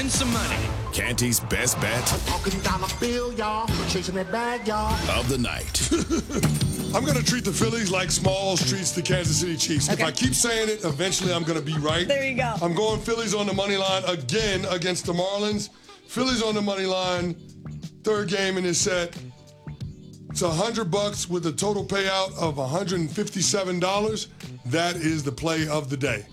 win some money. Canty's best bet Talking dollar bill, y'all. Chasing that bag, y'all. of the night. I'm going to treat the Phillies like Smalls treats the Kansas City Chiefs. Okay. If I keep saying it, eventually I'm going to be right. There you go. I'm going Phillies on the money line again against the Marlins. Phillies on the money line, third game in this set. It's $100 with a total payout of $157. That is the play of the day.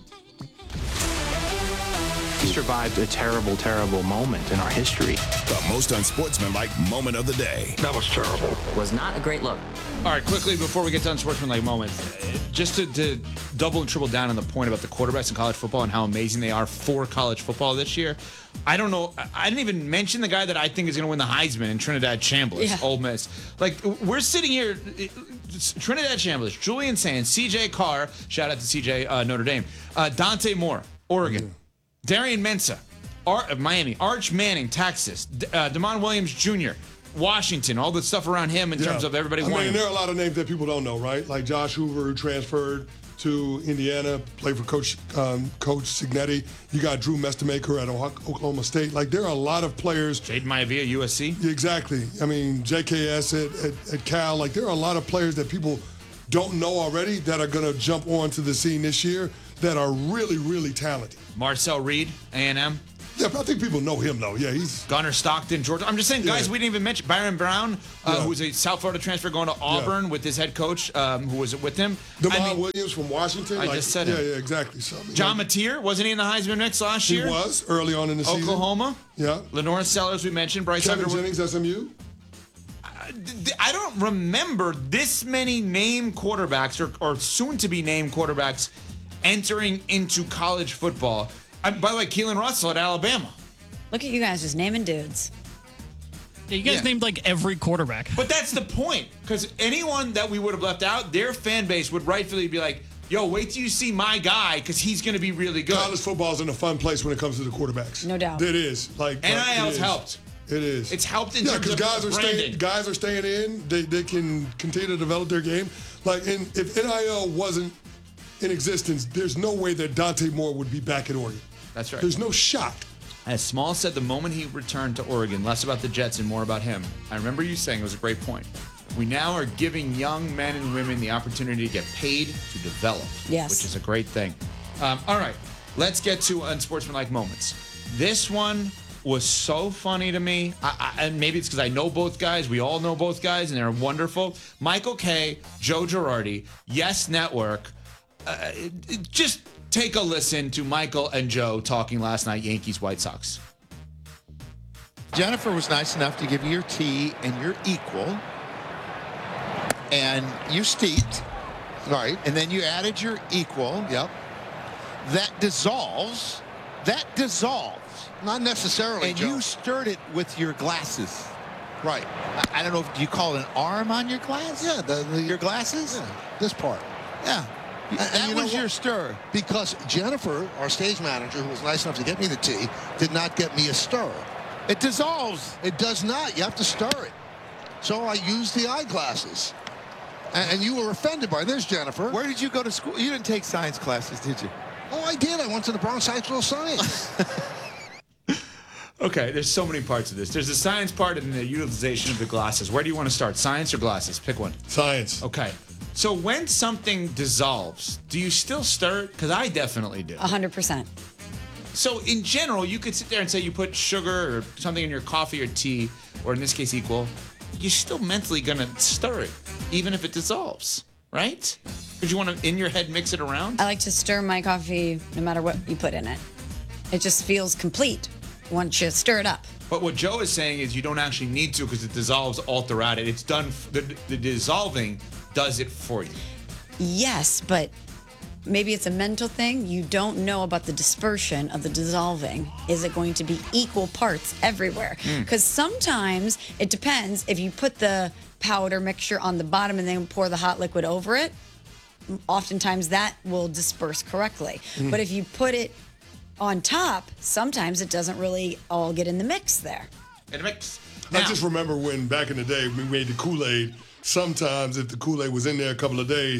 We survived a terrible, terrible moment in our history. The most unsportsmanlike moment of the day. That was terrible. Was not a great look. All right, quickly before we get to unsportsmanlike moments, just to double and triple down on the point about the quarterbacks in college football and how amazing they are for college football this year. I don't know. I didn't even mention the guy that I think is going to win the Heisman in Trinidad Chambliss, Ole Miss. Like, we're sitting here, Trinidad Chambliss, Julian Sands, C.J. Carr, shout out to C.J. Notre Dame, Dante Moore, Oregon, Darian Mensah, Miami, Arch Manning, Texas, Damon Williams Jr., Washington, all the stuff around him in terms of everybody wanting. I mean, there are a lot of names that people don't know, right? Like Josh Hoover, who transferred to Indiana, played for Coach Cignetti. You got Drew Mestamaker at Oklahoma State. Like, there are a lot of players. Jaden Maivia, USC. Exactly. I mean, JKS at Cal. Like, there are a lot of players that people don't know already that are going to jump onto the scene this year that are really, really talented. Marcel Reed, A&M. Yeah, but I think people know him, though. Yeah, he's... Gunnar Stockton, Georgia. I'm just saying, guys, we didn't even mention Byron Brown, who's a South Florida transfer going to Auburn with his head coach, who was with him. Damon Williams from Washington. I just said it. Yeah, exactly. So, John Mateer, wasn't he in the Heisman mix last year? He was, early on in the season. Oklahoma. Yeah. Lenora Sellers, we mentioned. Bryce Kevin Underwood. Jennings, SMU. I don't remember this many named quarterbacks or soon-to-be named quarterbacks entering into college football. By the way, Keelan Russell at Alabama. Look at you guys just naming dudes. Yeah, you guys named like every quarterback. But that's the point, because anyone that we would have left out, their fan base would rightfully be like, yo, wait till you see my guy, because he's going to be really good. College football is in a fun place when it comes to the quarterbacks. No doubt. It is. NIL's helped. It is. It's helped in terms of branding. Guys are staying in. They can continue to develop their game. Like, if NIL wasn't in existence, there's no way that Dante Moore would be back at Oregon. That's right. There's no shot. As Small said, the moment he returned to Oregon, less about the Jets and more about him. I remember you saying it was a great point. We now are giving young men and women the opportunity to get paid to develop. Yes. Which is a great thing. All right, let's get to unsportsmanlike moments. This one was so funny to me. And maybe it's because I know both guys. We all know both guys, and they're wonderful. Michael Kay, Joe Girardi, Yes Network. Just take a listen to Michael and Joe talking last night, Yankees-White Sox. Jennifer was nice enough to give you your tea and your equal. And you steeped. Right. And then you added your equal. Yep. That dissolves. That dissolves. Not necessarily, And Joe. you stirred it with your glasses. Right. I don't know, do you call it an arm on your glass? Yeah. Your glasses? Yeah, this part. Yeah. And That you know was your what? stir. Because Jennifer, our stage manager, who was nice enough to get me the tea, did not get me a stir. It dissolves. It does not. You have to stir it. So I used the eyeglasses. And you were offended by this, Jennifer. Where did you go to school? You didn't take science classes, did you? Oh, I did. I went to the Bronx High School of Science. Okay, there's so many parts of this. There's the science part and the utilization of the glasses. Where do you want to start, science or glasses? Pick one. Science. Okay. So when something dissolves, do you still stir it? Because I definitely do. 100%. So in general, you could sit there and say you put sugar or something in your coffee or tea, or in this case equal, you're still mentally going to stir it, even if it dissolves, right? Because you want to, in your head, mix it around? I like to stir my coffee no matter what you put in it. It just feels complete once you stir it up. But what Joe is saying is you don't actually need to because it dissolves all throughout it. It's done, the dissolving does it for you. Yes, but maybe it's a mental thing. You don't know about the dispersion of the dissolving. Is it going to be equal parts everywhere? Because sometimes it depends. If you put the powder mixture on the bottom and then pour the hot liquid over it, oftentimes that will disperse correctly. But if you put it on top, sometimes it doesn't really all get in the mix there. In a mix. I just remember when back in the day we made the Kool-Aid. Sometimes if the Kool-Aid was in there a couple of days,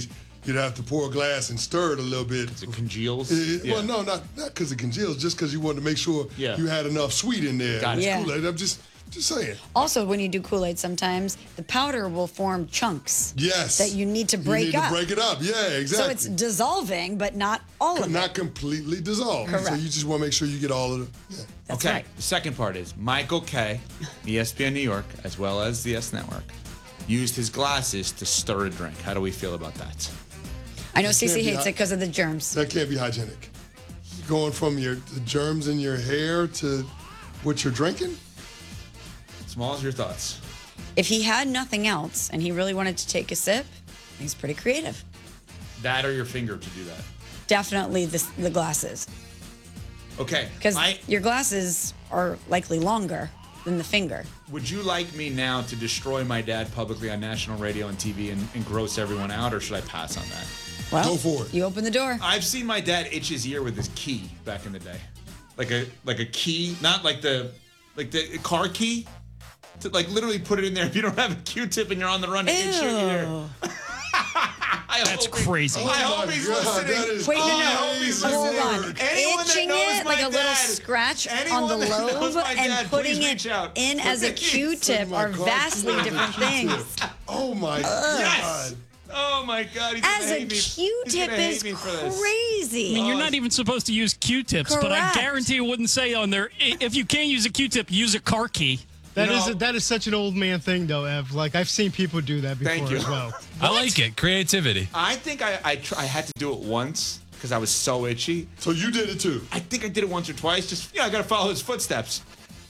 you'd have to pour a glass and stir it a little bit. It congeals. Well, no, not because it congeals, just because you wanted to make sure Yeah. you had enough sweet in there. Got it. It's Yeah. Kool-Aid. I'm just saying. Also, when you do Kool-Aid, sometimes the powder will form chunks. Yes. That you need to break You need up. to break it up. Yeah, exactly. So it's dissolving, but not all of it. not completely dissolved. So Correct. you just want to make sure you get all of it. Yeah. That's Okay. right. The second part is Michael Kay, ESPN New York, as well as the YES Network, used his glasses to stir a drink. How do we feel about that? I know can't Cece be hates hot. it because of the germs. That can't be hygienic. Going from the germs in your hair to what you're drinking? Smalls, your thoughts? If he had nothing else and he really wanted to take a sip, he's pretty creative. That or your finger to do that? Definitely the glasses. Okay. Because your glasses are likely longer than the finger. Would you like me now to destroy my dad publicly on national radio and TV and gross everyone out, or should I pass on that? Well, Go for it. You open the door. I've seen my dad itch his ear with his key back in the day, like a key, not like the car key. To like literally put it in there if you don't have a Q-tip and you're on the run to itch your ear. Ew. That's crazy. I hope he's God, listening. that is Wait, no, I no. hope he's Hold listening. on. Anyone that Itching knows it my like a little dad, scratch on anyone the that knows lobe my and dad, putting please it reach out. in as a Q-tip My are car vastly keys. different things. Oh my Yes. God. Oh my God. He's As gonna a hate me. He's Q-tip gonna hate is me for this. crazy. I mean, you're not even supposed to use Q-tips, but I Correct. guarantee it wouldn't say on there, if you can't use a Q-tip, use a car key. That is such an old man thing, though, Ev. Like, I've seen people do that before Thank you. as well. I like it. Creativity. I think I had to do it once because I was so itchy. So you did it too. I think I did it once or twice. Just I got to follow his footsteps.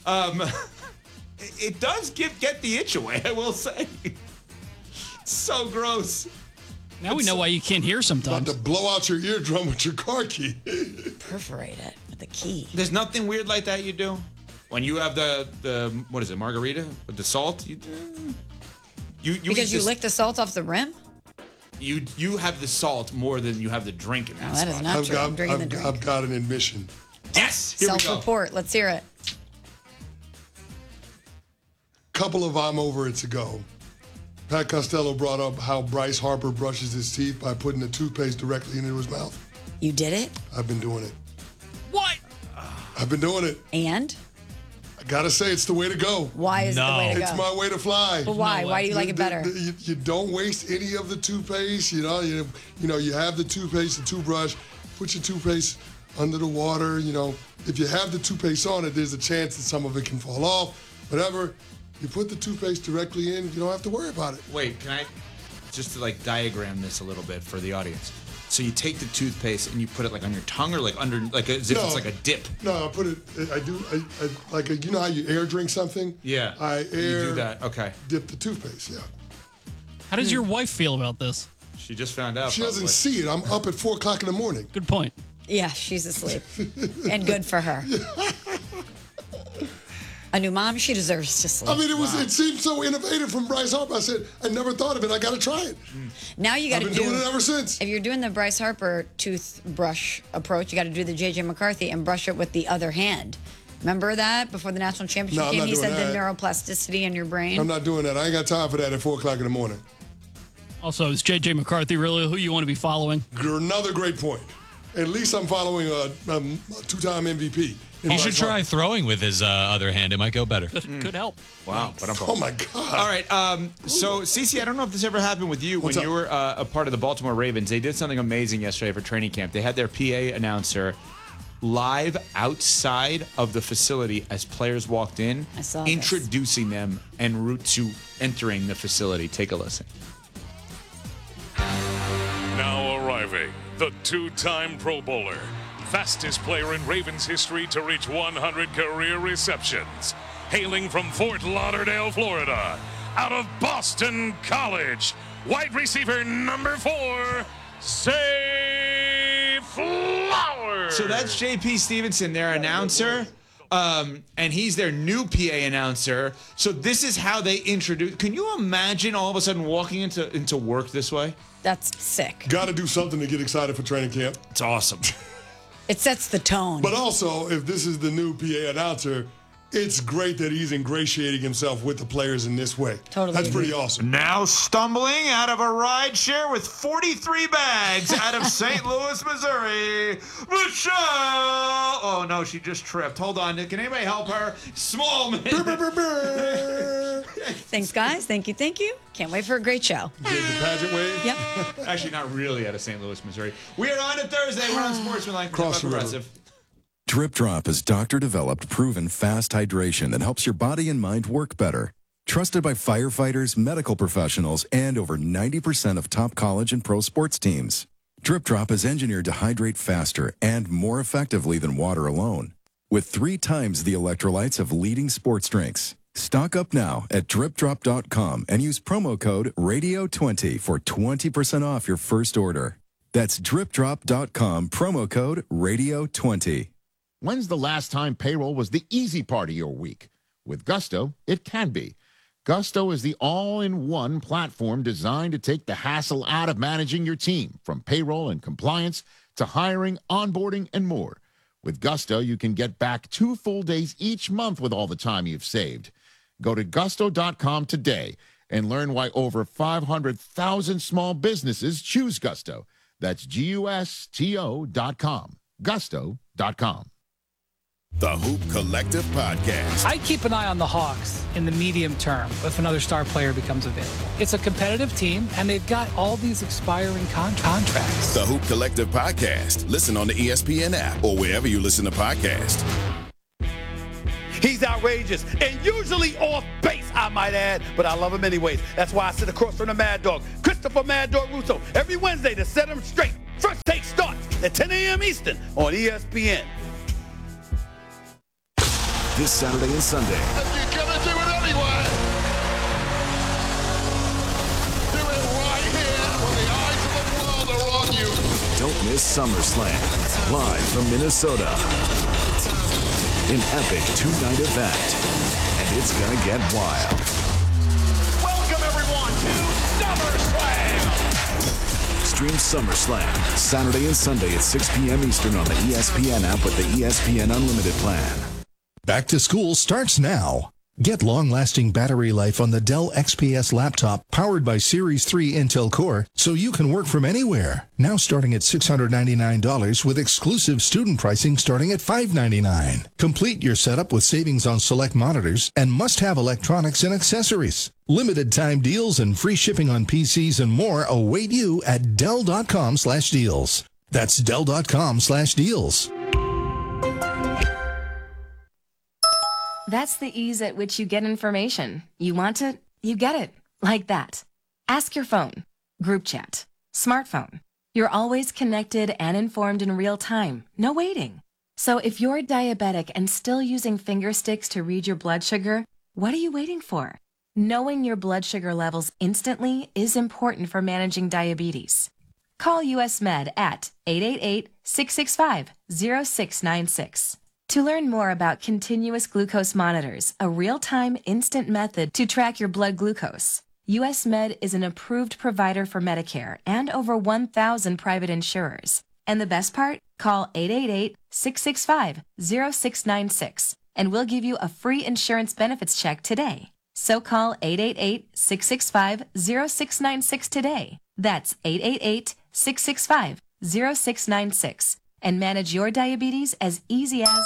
It does get the itch away. I will say. So gross. Now we know why you can't hear About sometimes. to blow out your eardrum with your car key. Perforate it with a key. There's nothing weird like that you do when you have the what is it, margarita with the salt. You Because you lick the salt off the rim? you have the salt more than you have the drink in that. No, that is spot. not true. I'm drinking the drink. I've got an admission. Yes. Here we go. Self-report. Let's hear it. Couple of I'm over it's ago. Pat Costello brought up how Bryce Harper brushes his teeth by putting the toothpaste directly into his mouth. You did it? I've been doing it. What? I've been doing it. And? I gotta say, it's the way to go. Why is it the way to go? It's my way to fly. But why? Why do you like it better? You don't waste any of the toothpaste. You have the toothpaste, the toothbrush. Put your toothpaste under the water. If you have the toothpaste on it, there's a chance that some of it can fall off. Whatever. You put the toothpaste directly in. You don't have to worry about it. Wait, can I just to like diagram this a little bit for the audience? So you take the toothpaste and you put it like on your tongue or like under, like as if it's like a dip. No, I put it. You know how you air drink something? Yeah. I You air do that. Okay. dip the toothpaste. Yeah. How does your wife feel about this? She just found out. She doesn't see it. I'm up at 4 o'clock in the morning. Good point. Yeah, she's asleep. And good for her. A new mom, she deserves to sleep. I mean, it seemed so innovative from Bryce Harper. I said, I never thought of it. I got to try it. Now you got to I've do. been doing it ever since. If you're doing the Bryce Harper toothbrush approach, you got to do the JJ McCarthy and brush it with the other hand. Remember that before the national championship No, I'm game? not He doing said that. the neuroplasticity in your brain. I'm not doing that. I ain't got time for that at 4 o'clock in the morning. Also, is J.J. McCarthy really who you want to be following? Another great point. At least I'm following a two-time MVP. He should try throwing with his other hand. It might go better. Could help. Wow. Oh, my God. All right. So, Cece, I don't know if this ever happened with you What's when up? you were a part of the Baltimore Ravens. They did something amazing yesterday for training camp. They had their PA announcer live outside of the facility as players walked in, I saw this. introducing them en route to entering the facility. Take a listen. Now arriving, the two-time Pro Bowler, fastest player in Ravens history to reach 100 career receptions, hailing from Fort Lauderdale, Florida, out of Boston College, wide receiver number 4, Zay Flowers. So that's JP Stevenson, their announcer. And he's their new PA announcer. So this is how they introduce. Can you imagine all of a sudden walking into work this way? That's sick. Got to do something to get excited for training camp. It's awesome. It sets the tone. But also, if this is the new PA announcer, it's great that he's ingratiating himself with the players in this way. Totally That's agree. pretty awesome. Now stumbling out of a ride share with 43 bags out of St. Louis, Missouri, Michelle. Oh, no, she just tripped. Hold on. Can anybody help her? Smallman. Thanks, guys. Thank you. Can't wait for a great show. Gave the pageant wave. Yep. Actually, not really out of St. Louis, Missouri. We are on a Thursday. We're on Sportsmanlike. Cross the river. Progressive. Drip Drop is doctor-developed, proven fast hydration that helps your body and mind work better. Trusted by firefighters, medical professionals, and over 90% of top college and pro sports teams. Drip Drop is engineered to hydrate faster and more effectively than water alone, with 3 times the electrolytes of leading sports drinks. Stock up now at dripdrop.com and use promo code RADIO20 for 20% off your first order. That's dripdrop.com, promo code RADIO20. When's the last time payroll was the easy part of your week? With Gusto, it can be. Gusto is the all-in-one platform designed to take the hassle out of managing your team, from payroll and compliance to hiring, onboarding, and more. With Gusto, you can get back 2 full days each month with all the time you've saved. Go to gusto.com today and learn why over 500,000 small businesses choose Gusto. That's GUSTO.com. Gusto.com. The Hoop Collective Podcast. I keep an eye on the Hawks in the medium term if another star player becomes available. It's a competitive team, and they've got all these expiring contracts. The Hoop Collective Podcast. Listen on the ESPN app or wherever you listen to podcasts. He's outrageous and usually off base, I might add, but I love him anyways. That's why I sit across from the Mad Dog, Christopher Mad Dog Russo, every Wednesday to set him straight. First Take starts at 10 a.m. Eastern on ESPN. This Saturday and Sunday. You're gonna do it anyway. Do it right here when the eyes of the world are on you. Don't miss SummerSlam. Live from Minnesota. An epic 2-night event. And it's gonna get wild. Welcome, everyone, to SummerSlam. Stream SummerSlam Saturday and Sunday at 6 p.m. Eastern on the ESPN app with the ESPN Unlimited plan. Back to school starts now. Get long-lasting battery life on the Dell XPS laptop powered by Series 3 Intel Core so you can work from anywhere. Now starting at $699 with exclusive student pricing starting at $599. Complete your setup with savings on select monitors and must-have electronics and accessories. Limited time deals and free shipping on PCs and more await you at Dell.com/deals. That's Dell.com/deals. That's the ease at which you get information. You want it, you get it. Like that. Ask your phone. Group chat. Smartphone. You're always connected and informed in real time. No waiting. So if you're diabetic and still using finger sticks to read your blood sugar, what are you waiting for? Knowing your blood sugar levels instantly is important for managing diabetes. Call US Med at 888-665-0696. To learn more about continuous glucose monitors, a real-time instant method to track your blood glucose, US Med is an approved provider for Medicare and over 1,000 private insurers. And the best part? Call 888-665-0696 and we'll give you a free insurance benefits check today. So call 888-665-0696 today. That's 888-665-0696. And manage your diabetes as easy as...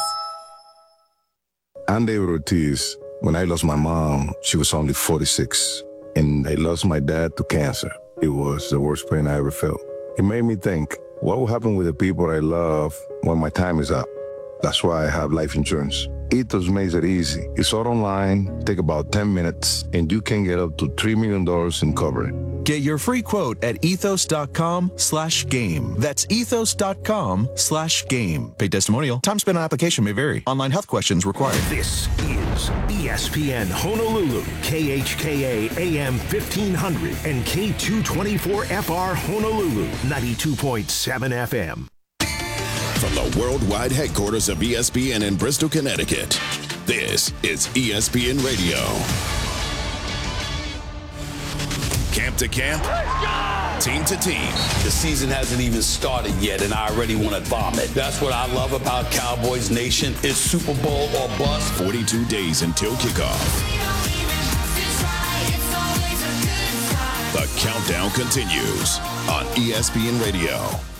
I'm David Ortiz. When I lost my mom, she was only 46. And I lost my dad to cancer. It was the worst pain I ever felt. It made me think, what will happen with the people I love when my time is up? That's why I have life insurance. Ethos makes it easy. It's all online, take about 10 minutes, and you can get up to $3 million in coverage. Get your free quote at ethos.com/game. That's ethos.com/game. Paid testimonial. Time spent on application may vary. Online health questions required. This is ESPN Honolulu, KHKA AM 1500 and K224FR Honolulu, 92.7 FM. From the worldwide headquarters of ESPN in Bristol, Connecticut, this is ESPN Radio. Camp to camp. Let's go! team to team. The season hasn't even started yet, and I already want to vomit. That's what I love about Cowboys Nation. It's Super Bowl or bust. 42 days until kickoff. The countdown continues on ESPN Radio.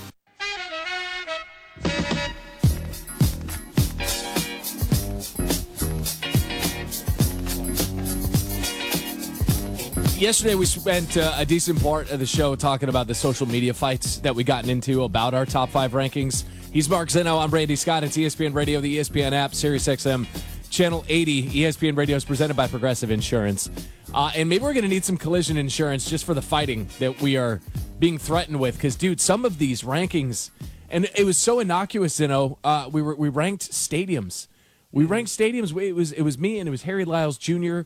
Yesterday, we spent a decent part of the show talking about the social media fights that we gotten into about our top 5 rankings. He's Mark Zinno. I'm Randy Scott. It's ESPN Radio, the ESPN app, SiriusXM, Channel 80. ESPN Radio is presented by Progressive Insurance. And maybe we're going to need some collision insurance just for the fighting that we are being threatened with. Because, dude, some of these rankings, and it was so innocuous, Zinno, we ranked stadiums. We ranked stadiums. It was me and it was Harry Lyles Jr.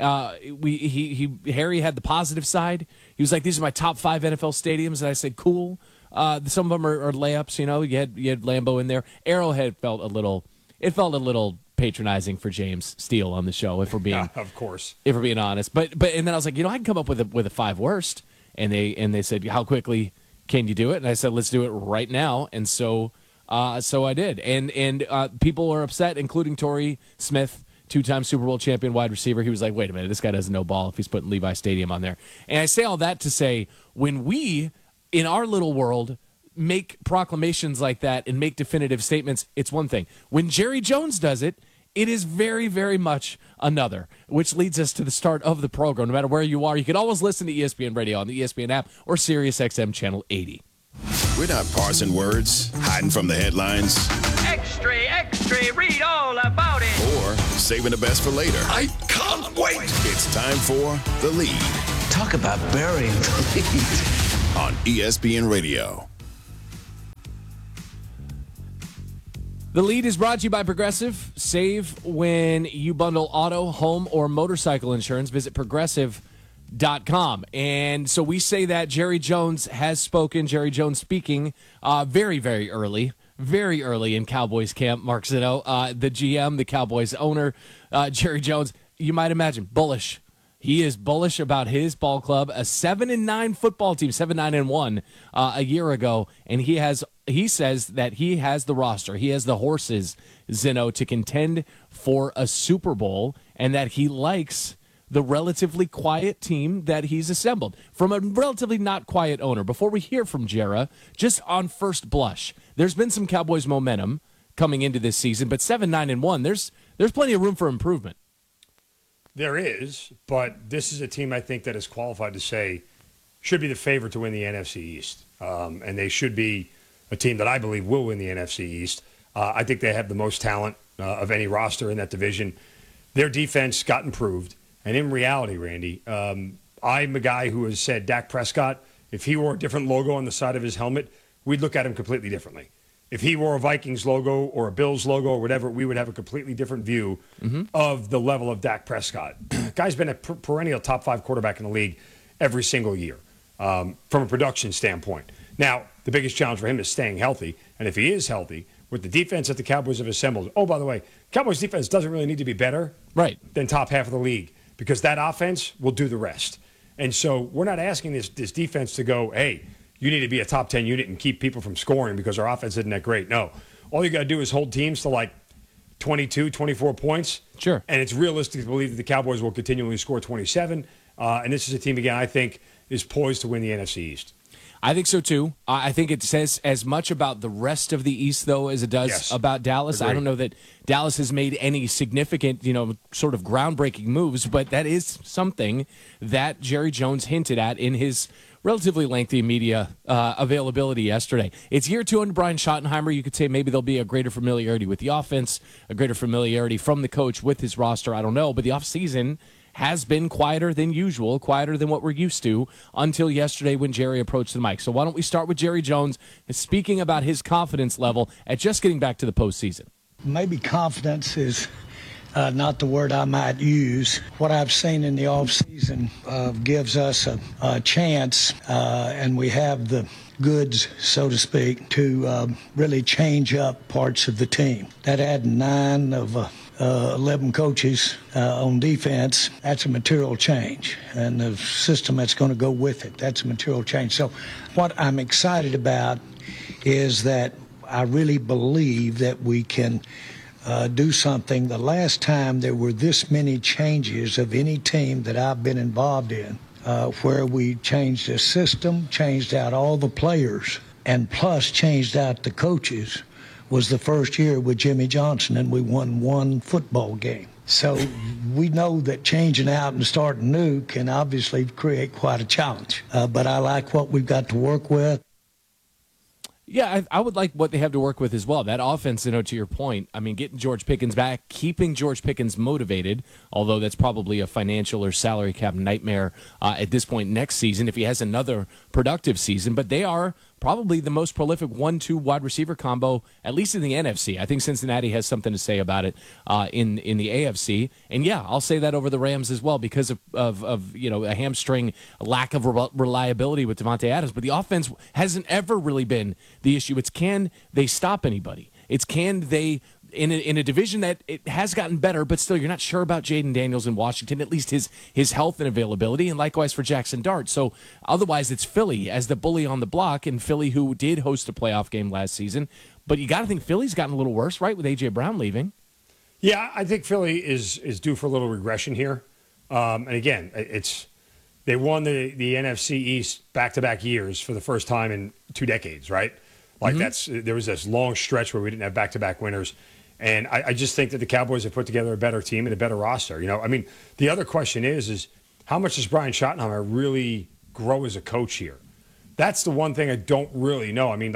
Harry had the positive side. He was like, "These are my top 5 NFL stadiums," and I said, "Cool." Some of them are layups. You know, you had Lambeau in there. Arrowhead felt a little patronizing for James Steele on the show, if we're being of course, if we're being honest. But and then I was like, I can come up with a 5 worst, and they said, "How quickly can you do it?" And I said, "Let's do it right now." And so I did. And people are upset, including Torrey Smith, 2-time Super Bowl champion wide receiver. He was like, "Wait a minute, this guy doesn't know ball if he's putting Levi Stadium on there." And I say all that to say, when we, in our little world, make proclamations like that and make definitive statements, it's one thing. When Jerry Jones does it, it is very, very much another, which leads us to the start of the program. No matter where you are, you can always listen to ESPN Radio on the ESPN app or SiriusXM Channel 80. We're not parsing words, hiding from the headlines, Extra, extra, read all about it. or saving the best for later. I can't wait. It's time for The Lead. Talk about burying the lead. On ESPN Radio. The Lead is brought to you by Progressive. Save when you bundle auto, home, or motorcycle insurance. Visit progressive.com. And so we say that Jerry Jones has spoken. Jerry Jones speaking very, very early in Cowboys camp. Mark Zinno, the GM, the Cowboys owner, Jerry Jones, you might imagine, bullish. He is bullish about his ball club, a 7-9 football team, 7-9-1 a year ago, and he says that he has the roster, he has the horses, Zinno, to contend for a Super Bowl, and that he likes the relatively quiet team that he's assembled from a relatively not quiet owner. Before we hear from Jera, just on first blush, there's been some Cowboys momentum coming into this season, but 7-9-1, there's plenty of room for improvement. There is, but this is a team I think that is qualified to say should be the favorite to win the NFC East. And they should be a team that I believe will win the NFC East. I think they have the most talent of any roster in that division. Their defense got improved. And in reality, Randy, I'm a guy who has said Dak Prescott, if he wore a different logo on the side of his helmet, we'd look at him completely differently. If he wore a Vikings logo or a Bills logo or whatever, we would have a completely different view of the level of Dak Prescott. Guy's been a perennial top 5 quarterback in the league every single year from a production standpoint. Now, the biggest challenge for him is staying healthy. And if he is healthy, with the defense that the Cowboys have assembled, oh, by the way, Cowboys defense doesn't really need to be better than top half of the league because that offense will do the rest. And so we're not asking this defense to go, hey, you need to be a top 10 unit and keep people from scoring because our offense isn't that great. No. All you got to do is hold teams to like 22, 24 points. Sure. And it's realistic to believe that the Cowboys will continually score 27. And this is a team, again, I think is poised to win the NFC East. I think so, too. I think it says as much about the rest of the East, though, as it does about Dallas. Agreed. I don't know that Dallas has made any significant, sort of groundbreaking moves, but that is something that Jerry Jones hinted at in his relatively lengthy media availability yesterday. It's year 2 under Brian Schottenheimer. You could say maybe there'll be a greater familiarity with the offense, a greater familiarity from the coach with his roster. I don't know, but the offseason has been quieter than usual, quieter than what we're used to until yesterday when Jerry approached the mic. So why don't we start with Jerry Jones speaking about his confidence level at just getting back to the postseason. Maybe confidence is not the word I might use. What I've seen in the offseason gives us a chance, and we have the goods, so to speak, to really change up parts of the team. That had 9 of 11 coaches on defense, that's a material change. And the system that's going to go with it, that's a material change. So what I'm excited about is that I really believe that we can do something. The last time there were this many changes of any team that I've been involved in, where we changed the system, changed out all the players, and plus changed out the coaches, was the first year with Jimmy Johnson, and we won 1 football game. So we know that changing out and starting new can obviously create quite a challenge. But I like what we've got to work with. Yeah, I would like what they have to work with as well. That offense, to your point, I mean, getting George Pickens back, keeping George Pickens motivated, although that's probably a financial or salary cap nightmare at this point next season if he has another productive season. But they are probably the most prolific 1-2 wide receiver combo, at least in the NFC. I think Cincinnati has something to say about it in the AFC. And yeah, I'll say that over the Rams as well because of a hamstring lack of reliability with Devontae Adams. But the offense hasn't ever really been the issue. It's can they stop anybody? It's can they in a division that it has gotten better, but still you're not sure about Jaden Daniels in Washington, at least his health and availability, and likewise for Jackson Dart. So otherwise it's Philly as the bully on the block, and Philly who did host a playoff game last season. But you got to think Philly's gotten a little worse, right, with A.J. Brown leaving. Yeah, I think Philly is due for a little regression here. And again, they won the NFC East back-to-back years for the first time in 2 decades, right? Like there was this long stretch where we didn't have back-to-back winners. And I just think that the Cowboys have put together a better team and a better roster. I mean, the other question is how much does Brian Schottenheimer really grow as a coach here? That's the one thing I don't really know. I mean,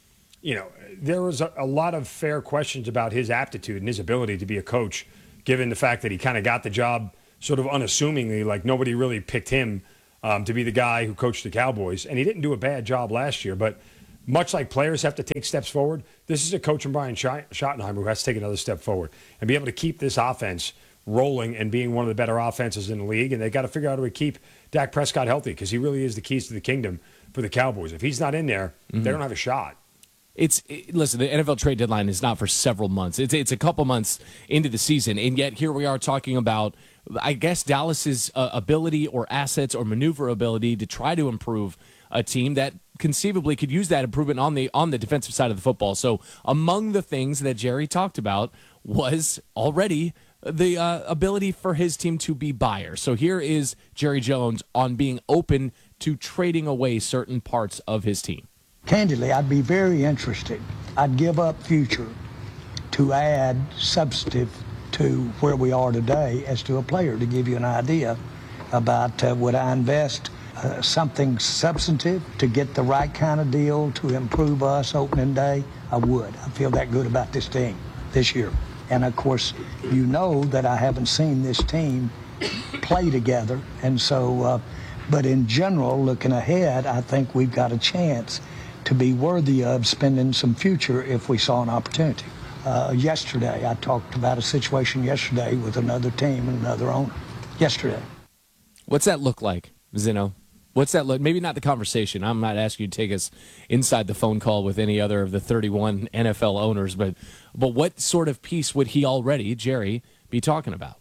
there was a lot of fair questions about his aptitude and his ability to be a coach, given the fact that he kind of got the job sort of unassumingly, like nobody really picked him to be the guy who coached the Cowboys. And he didn't do a bad job last year, but much like players have to take steps forward, this is a coach in Brian Schottenheimer who has to take another step forward and be able to keep this offense rolling and being one of the better offenses in the league. And they got to figure out how to keep Dak Prescott healthy because he really is the keys to the kingdom for the Cowboys. If he's not in there, they don't have a shot. Listen, the NFL trade deadline is not for several months. It's a couple months into the season, and yet here we are talking about, I guess, Dallas's ability or assets or maneuverability to try to improve a team that conceivably could use that improvement on the defensive side of the football. So among the things that Jerry talked about was already the ability for his team to be buyers. So here is Jerry Jones on being open to trading away certain parts of his team. Candidly, I'd be very interested. I'd give up future to add substantive to where we are today as to a player, to give you an idea about would I invest something substantive to get the right kind of deal to improve us opening day? I would. I feel that good about this team this year. And of course, you know that I haven't seen this team play together. And so, but in general, looking ahead, I think we've got a chance to be worthy of spending some future if we saw an opportunity. Yesterday, I talked about a situation yesterday with another team and another owner. Yesterday. What's that look like, Zeno? What's that look? Maybe not the conversation. I'm not asking you to take us inside the phone call with any other of the 31 NFL owners, but what sort of piece would he already, Jerry, be talking about?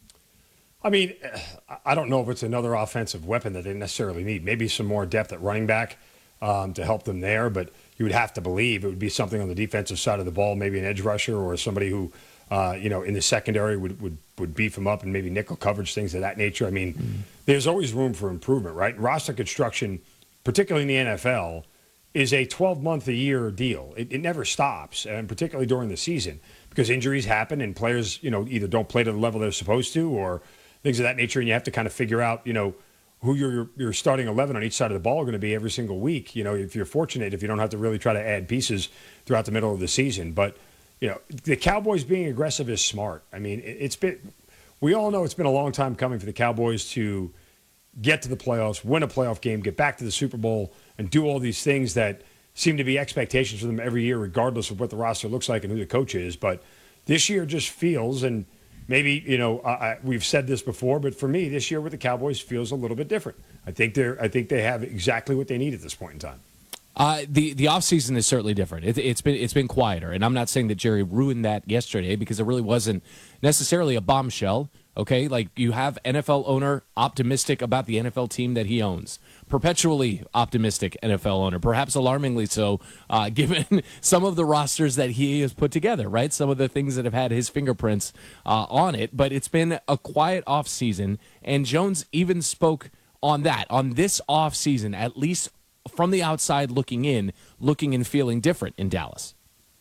I mean, I don't know if it's another offensive weapon that they necessarily need. Maybe some more depth at running back to help them there, but you would have to believe it would be something on the defensive side of the ball, maybe an edge rusher or somebody who, in the secondary would beef him up and maybe nickel coverage, things of that nature. I mean, there's always room for improvement, right? Roster construction, particularly in the NFL, is a 12-month-a-year deal. It never stops, and particularly during the season, because injuries happen and players, either don't play to the level they're supposed to or things of that nature, and you have to kind of figure out, who your starting 11 on each side of the ball are going to be every single week. If you're fortunate, if you don't have to really try to add pieces throughout the middle of the season. But, the Cowboys being aggressive is smart. I mean, we all know it's been a long time coming for the Cowboys to get to the playoffs, win a playoff game, get back to the Super Bowl, and do all these things that seem to be expectations for them every year, regardless of what the roster looks like and who the coach is. But this year just feels, and maybe, we've said this before, but for me, this year with the Cowboys feels a little bit different. I think they have exactly what they need at this point in time. The offseason is certainly different. It's been quieter, and I'm not saying that Jerry ruined that yesterday because it really wasn't necessarily a bombshell. Okay, like you have NFL owner optimistic about the NFL team that he owns, perpetually optimistic NFL owner, perhaps alarmingly so, given some of the rosters that he has put together. Right, some of the things that have had his fingerprints on it. But it's been a quiet offseason, and Jones even spoke on that, on this offseason, at least from the outside looking in, looking and feeling different in Dallas.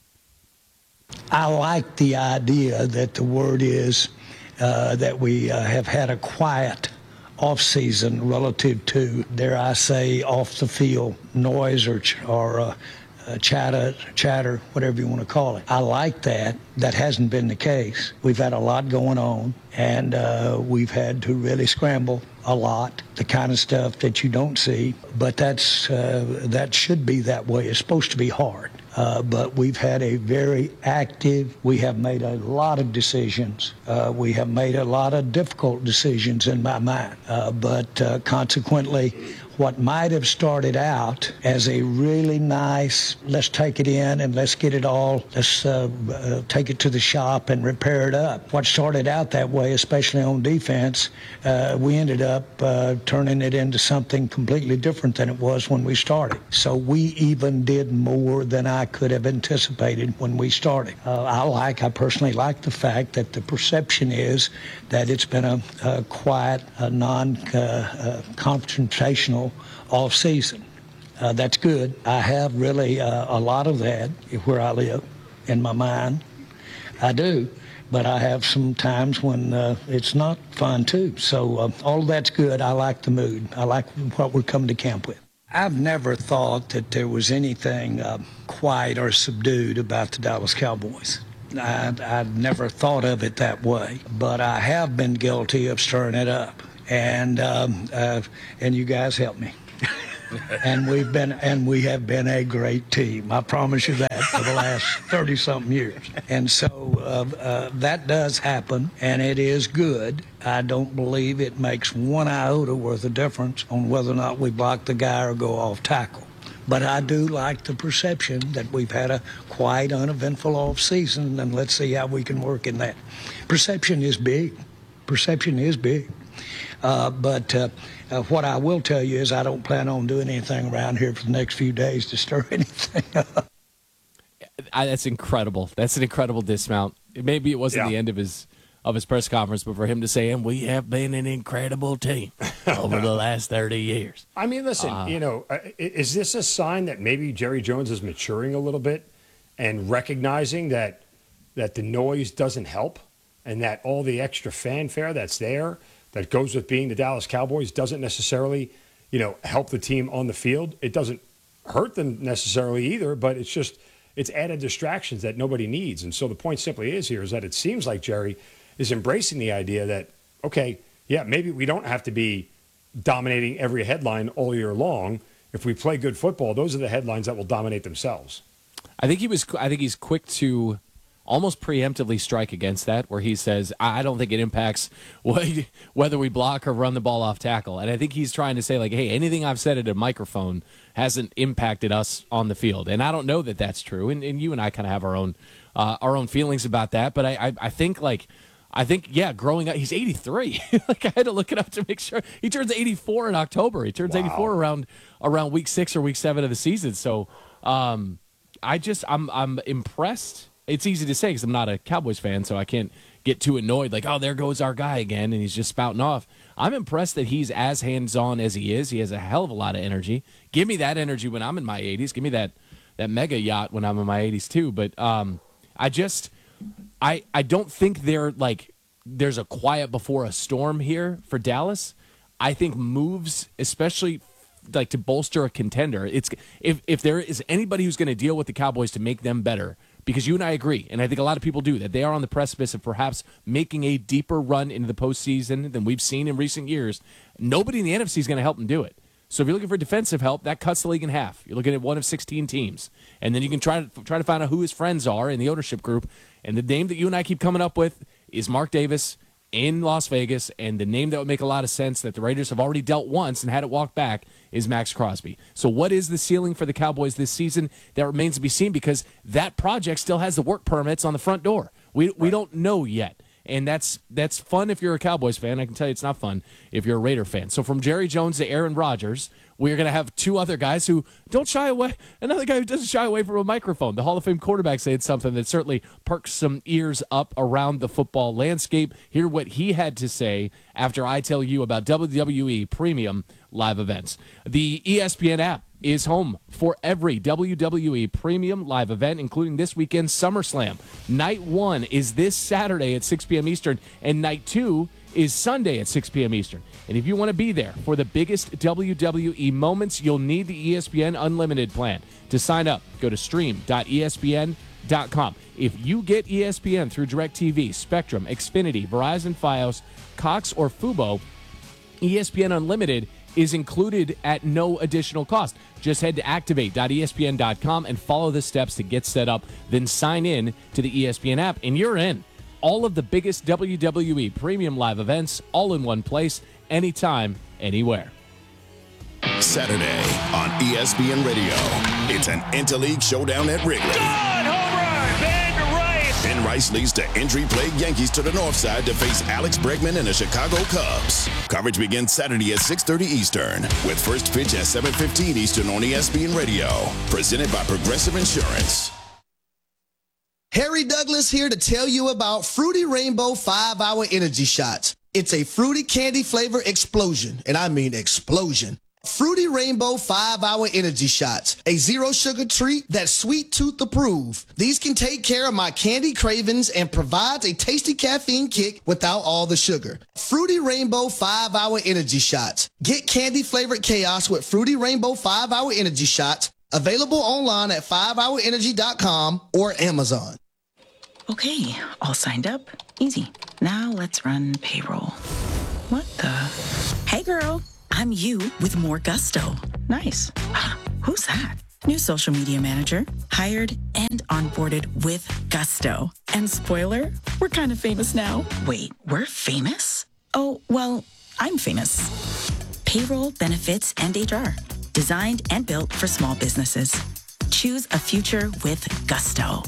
I like the idea that the word is that we have had a quiet off-season relative to, dare I say, off-the-field noise or chatter, whatever you want to call it. I like that. That hasn't been the case. We've had a lot going on, and we've had to really scramble a lot, the kind of stuff that you don't see. But that should be that way. It's supposed to be hard. But we've had a very active, we have made a lot of decisions. We have made a lot of difficult decisions in my mind. But consequently, what might have started out as a really nice, let's take it in and let's get it all, let's take it to the shop and repair it up. What started out that way, especially on defense, we ended up turning it into something completely different than it was when we started. So we even did more than I could have anticipated when we started. I personally like the fact that the perception is that it's been a quiet, non-confrontational off season. That's good. I have really a lot of that where I live in my mind. I do. But I have some times when it's not fun too. So all of that's good. I like the mood. I like what we're coming to camp with. I've never thought that there was anything quiet or subdued about the Dallas Cowboys. I'd never thought of it that way. But I have been guilty of stirring it up. And you guys help me. And we have been a great team. I promise you that for the last 30-something years. And so that does happen, and it is good. I don't believe it makes one iota worth of difference on whether or not we block the guy or go off tackle. But I do like the perception that we've had a quiet, uneventful off season, and let's see how we can work in that. Perception is big. Perception is big. But what I will tell you is I don't plan on doing anything around here for the next few days to stir anything up. That's incredible. That's an incredible dismount. Maybe it wasn't the end of his press conference, but for him to say, and we have been an incredible team over the last 30 years. I mean, listen, is this a sign that maybe Jerry Jones is maturing a little bit and recognizing that the noise doesn't help and that all the extra fanfare that's there that goes with being the Dallas Cowboys doesn't necessarily, help the team on the field? It doesn't hurt them necessarily either, but it's added distractions that nobody needs. And so the point simply is that it seems like Jerry is embracing the idea that, okay, yeah, maybe we don't have to be dominating every headline all year long. If we play good football, those are the headlines that will dominate themselves. I think he's quick to almost preemptively strike against that, where he says, I don't think it impacts whether we block or run the ball off tackle. And I think he's trying to say, like, hey, anything I've said at a microphone hasn't impacted us on the field. And I don't know that that's true. And you and I kind of have our own feelings about that. But I think, growing up, he's 83. Like, I had to look it up to make sure. He turns 84 in October. He turns 84 around week 6 or week 7 of the season. So I'm impressed. It's easy to say because I'm not a Cowboys fan, so I can't get too annoyed, like, oh, there goes our guy again, and he's just spouting off. I'm impressed that he's as hands-on as he is. He has a hell of a lot of energy. Give me that energy when I'm in my 80s. Give me that mega yacht when I'm in my 80s too. But I don't think there's a quiet before a storm here for Dallas. I think moves, especially like to bolster a contender, it's if there is anybody who's going to deal with the Cowboys to make them better, because you and I agree, and I think a lot of people do, that they are on the precipice of perhaps making a deeper run into the postseason than we've seen in recent years. Nobody in the NFC is going to help them do it. So if you're looking for defensive help, that cuts the league in half. You're looking at one of 16 teams. And then you can try to find out who his friends are in the ownership group. And the name that you and I keep coming up with is Mark Davis in Las Vegas, and the name that would make a lot of sense that the Raiders have already dealt once and had it walk back is Max Crosby. So what is the ceiling for the Cowboys this season? That remains to be seen, because that project still has the work permits on the front door. We don't know yet. And that's fun if you're a Cowboys fan. I can tell you it's not fun if you're a Raider fan. So from Jerry Jones to Aaron Rodgers, we're going to have two other guys who don't shy away. Another guy who doesn't shy away from a microphone. The Hall of Fame quarterback saying something that certainly perks some ears up around the football landscape. Hear what he had to say after I tell you about WWE Premium Live Events. The ESPN app is home for every WWE Premium Live event, including this weekend's SummerSlam. Night 1 is this Saturday at 6 p.m. Eastern, and Night 2 is Sunday at 6 p.m. Eastern. And if you want to be there for the biggest WWE moments, you'll need the ESPN Unlimited plan. To sign up, go to stream.espn.com. If you get ESPN through DirecTV, Spectrum, Xfinity, Verizon Fios, Cox, or Fubo, ESPN Unlimited is included at no additional cost. Just head to activate.espn.com and follow the steps to get set up. Then sign in to the ESPN app, and you're in. All of the biggest WWE Premium Live events, all in one place, anytime, anywhere. Saturday on ESPN Radio, it's an Interleague showdown at Wrigley. Ben Rice leads the injury-plagued Yankees to the north side to face Alex Bregman and the Chicago Cubs. Coverage begins Saturday at 6:30 Eastern, with first pitch at 7:15 Eastern on ESPN Radio. Presented by Progressive Insurance. Harry Douglas here to tell you about Fruity Rainbow 5-Hour Energy Shots. It's a fruity candy flavor explosion, and I mean explosion. Fruity Rainbow 5-Hour Energy Shots, a zero-sugar treat that's sweet tooth approved. These can take care of my candy cravings and provides a tasty caffeine kick without all the sugar. Fruity Rainbow 5-Hour Energy Shots. Get candy-flavored chaos with Fruity Rainbow 5-Hour Energy Shots. Available online at 5hourenergy.com or Amazon. Okay, all signed up. Easy. Now let's run payroll. What the? Hey, girl. I'm you with more gusto. Nice. Who's that? New social media manager, hired and onboarded with gusto. And spoiler, we're kind of famous now. Wait, we're famous? Oh, well, I'm famous. Payroll, benefits, and HR. Designed and built for small businesses. Choose a future with gusto.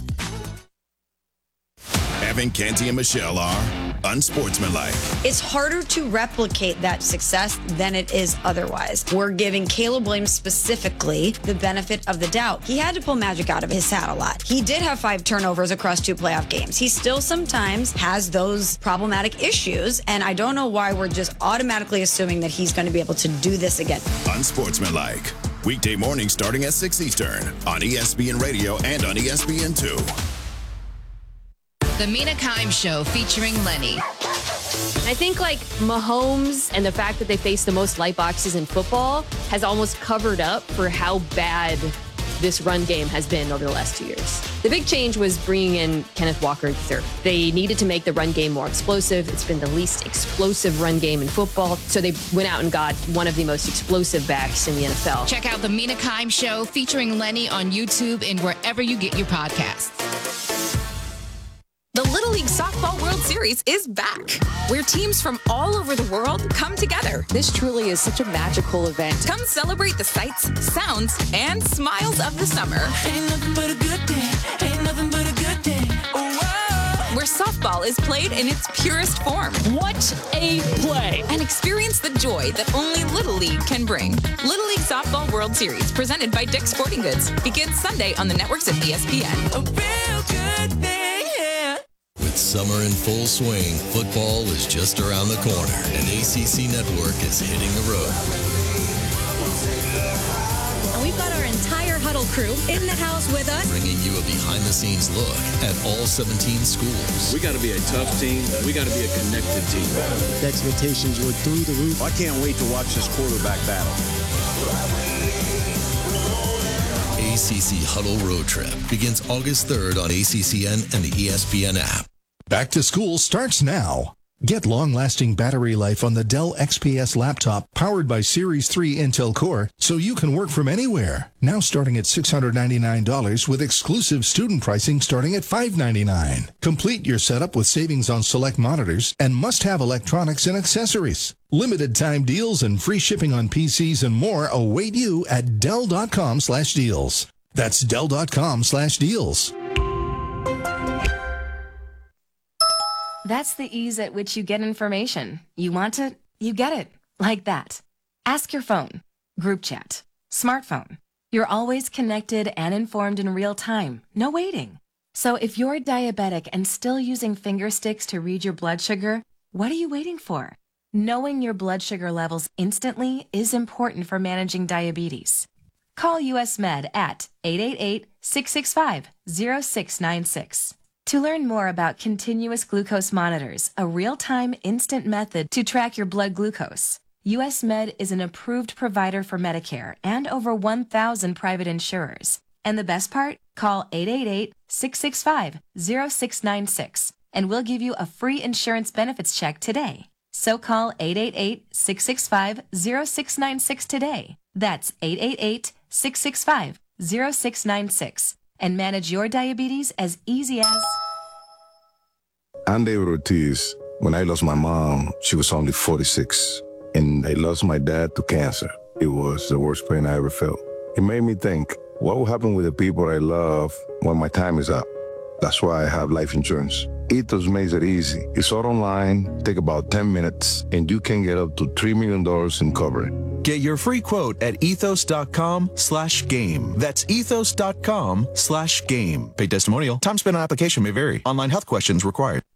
Evan, Canty, and Michelle are unsportsmanlike. It's harder to replicate that success than it is otherwise. We're giving Caleb Williams specifically the benefit of the doubt. He had to pull magic out of his hat a lot. He did have 5 turnovers across 2 playoff games. He still sometimes has those problematic issues, and I don't know why we're just automatically assuming that he's going to be able to do this again. Unsportsmanlike. Weekday morning starting at 6 Eastern on ESPN Radio and on ESPN2. The Mina Kimes Show featuring Lenny. I think like Mahomes and the fact that they face the most light boxes in football has almost covered up for how bad this run game has been over the last 2 years. The big change was bringing in Kenneth Walker III. They needed to make the run game more explosive. It's been the least explosive run game in football, so they went out and got one of the most explosive backs in the NFL. Check out the Mina Kimes Show featuring Lenny on YouTube and wherever you get your podcasts. The Little League Softball World Series is back, where teams from all over the world come together. This truly is such a magical event. Come celebrate the sights, sounds, and smiles of the summer. Ain't nothing but a good day. Ain't nothing but a good day. Whoa. Where softball is played in its purest form. What a play! And experience the joy that only Little League can bring. Little League Softball World Series, presented by Dick's Sporting Goods, begins Sunday on the networks of ESPN. A real good thing, yeah. With summer in full swing, football is just around the corner, and ACC Network is hitting the road. And we've got our entire Huddle crew in the house with us, Bringing you a behind-the-scenes look at all 17 schools. We got to be a tough team. We got to be a connected team. The expectations were through the roof. I can't wait to watch this quarterback battle. ACC Huddle Road Trip begins August 3rd on ACCN and the ESPN app. Back to school starts now. Get long-lasting battery life on the Dell XPS laptop powered by Series 3 Intel Core so you can work from anywhere. Now starting at $699 with exclusive student pricing starting at $599. Complete your setup with savings on select monitors and must-have electronics and accessories. Limited time deals and free shipping on PCs and more await you at Dell.com/deals. That's Dell.com/deals. That's the ease at which you get information. You want it, you get it. Like that. Ask your phone. Group chat. Smartphone. You're always connected and informed in real time. No waiting. So if you're diabetic and still using finger sticks to read your blood sugar, what are you waiting for? Knowing your blood sugar levels instantly is important for managing diabetes. Call US Med at 888-665-0696. To learn more about continuous glucose monitors, a real-time instant method to track your blood glucose, US Med is an approved provider for Medicare and over 1,000 private insurers. And the best part? Call 888-665-0696 and we'll give you a free insurance benefits check today. So call 888-665-0696 today. That's 888-665-0696. And manage your diabetes as easy as... I'm David Ortiz. When I lost my mom, she was only 46. And I lost my dad to cancer. It was the worst pain I ever felt. It made me think, what will happen with the people I love when my time is up? That's why I have life insurance. Ethos makes it easy. It's all online, take about 10 minutes, and you can get up to $3 million in coverage. Get your free quote at ethos.com/game. That's ethos.com/game. Paid testimonial. Time spent on application may vary. Online health questions required.